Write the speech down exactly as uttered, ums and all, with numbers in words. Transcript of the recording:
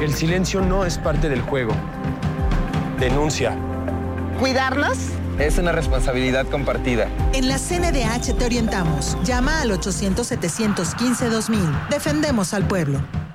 El silencio no es parte del juego. Denuncia. ¿Cuidarnos? Es una responsabilidad compartida. En la C N D H te orientamos. Llama al ochocientos, setecientos quince, dos mil. Defendemos al pueblo.